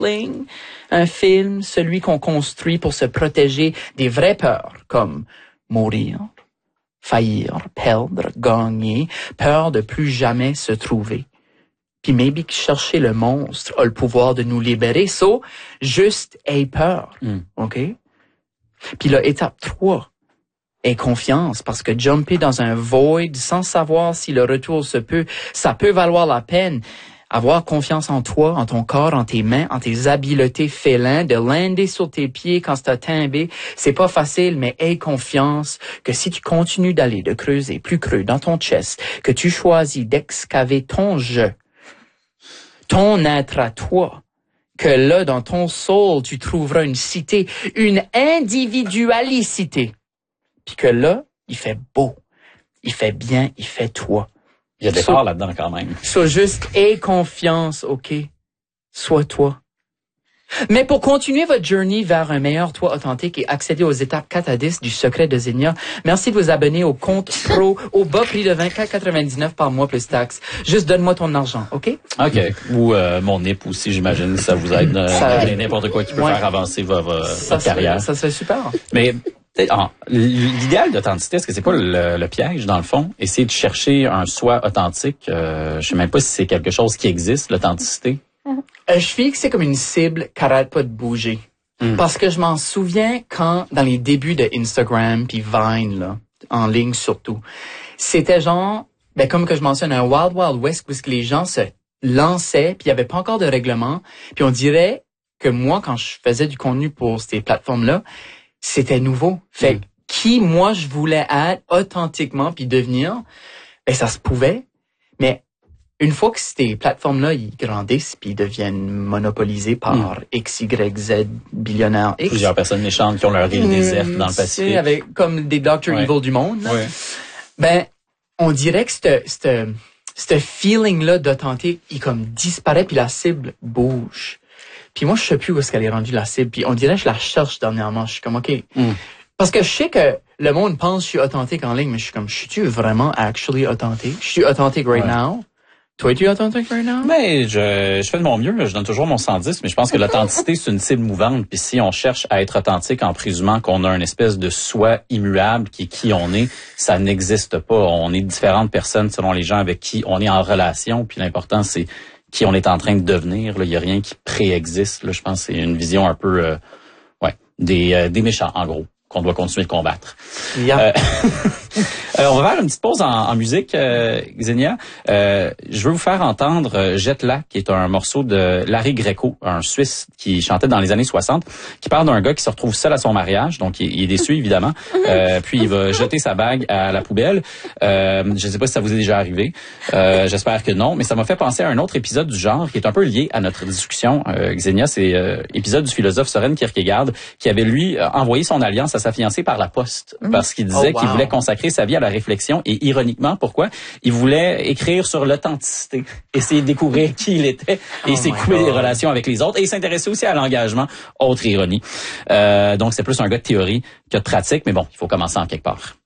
Bling, un film, celui qu'on construit pour se protéger des vraies peurs, comme mourir, faillir, perdre, gagner, peur de plus jamais se trouver. Puis maybe que chercher le monstre a le pouvoir de nous libérer. So, juste aie peur, OK? Puis là, étape 3, aie confiance, parce que jumper dans un void sans savoir si le retour se peut, ça peut valoir la peine. Avoir confiance en toi, en ton corps, en tes mains, en tes habiletés félins, de lander sur tes pieds quand c'est tombé, c'est pas facile, mais aie confiance que si tu continues d'aller de creuser plus creux dans ton chest, que tu choisis d'excaver ton je, ton être à toi, que là, dans ton soul, tu trouveras une cité, une individualicité. Puis que là, il fait beau, il fait bien, il fait toi. Il y a des parts là-dedans quand même. Sois juste aie confiance, OK? Sois toi. Mais pour continuer votre journey vers un meilleur toi authentique et accéder aux étapes 4 à 10 du secret de Xenia, merci de vous abonner au compte pro au bas prix de 24,99 par mois plus taxes. Juste donne-moi ton argent, OK? OK. Ou mon NIP aussi, j'imagine, ça vous aide. N'importe quoi qui peut faire avancer votre carrière. Ça serait super. Mais l'idéal d'authenticité, est-ce que c'est pas le piège, dans le fond? Essayer de chercher un soi authentique. Je sais même pas si c'est quelque chose qui existe, l'authenticité. Je file que c'est comme une cible qui arrête pas de bouger. Parce que je m'en souviens quand, dans les débuts de Instagram puis Vine, là, en ligne surtout, c'était genre, comme que je mentionne, un Wild Wild West où les gens se lançaient puis il y avait pas encore de règlement. Puis on dirait que moi, quand je faisais du contenu pour ces plateformes-là, c'était nouveau. Fait que qui, moi, je voulais être authentiquement puis devenir, ça se pouvait. Mais une fois que ces plateformes-là, ils grandissent puis ils deviennent monopolisés par X, Y, Z, billionnaires X. Plusieurs personnes méchantes qui ont leur île déserte dans le Pacifique. Avec, comme des Dr. Evil du monde. Là. On dirait que ce feeling-là d'authentique, il comme disparaît puis la cible bouge. Puis moi, je sais plus où est-ce qu'elle est rendue, la cible. Puis on dirait que je la cherche dernièrement. Je suis comme, OK. Parce que je sais que le monde pense que je suis authentique en ligne, mais je suis comme, je suis-tu vraiment actually authentique? Je suis authentique right now? Toi, es-tu authentique right now? Mais je fais de mon mieux. Je donne toujours mon 110, mais je pense que l'authenticité, c'est une cible mouvante. Puis si on cherche à être authentique en présumant qu'on a une espèce de soi immuable qui est qui on est, ça n'existe pas. On est différentes personnes selon les gens avec qui on est en relation. Puis l'important, c'est qui on est en train de devenir. Là, il y a rien qui préexiste. Là, je pense que c'est une vision un peu, des méchants en gros, qu'on doit continuer de combattre. Yeah. On va faire une petite pause en musique, Xenia. Je veux vous faire entendre Jette-la, qui est un morceau de Larry Greco, un Suisse qui chantait dans les années 60, qui parle d'un gars qui se retrouve seul à son mariage, donc il est déçu évidemment, puis il va jeter sa bague à la poubelle. Je ne sais pas si ça vous est déjà arrivé, j'espère que non, mais ça m'a fait penser à un autre épisode du genre qui est un peu lié à notre discussion, Xenia, c'est épisode du philosophe Søren Kierkegaard qui avait lui envoyé son alliance à sa fiancée par la poste parce qu'il disait qu'il voulait consacrer sa vie à la réflexion et ironiquement, pourquoi? Il voulait écrire sur l'authenticité, essayer de découvrir qui il était et s'écouler des relations avec les autres et s'intéresser aussi à l'engagement, autre ironie. Donc c'est plus un gars de théorie que de pratique, mais bon, il faut commencer en quelque part.